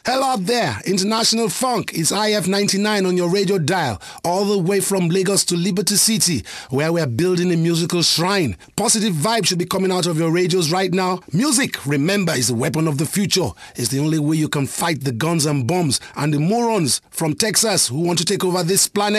Hello out there, International Funk. It's IF99 on your radio dial, all the way from Lagos to Liberty City, where we're building a musical shrine. Positive vibes should be coming out of your radios right now. Music, remember, is the weapon of the future. It's the only way you can fight the guns and bombs and the morons from Texas who want to take over this planet.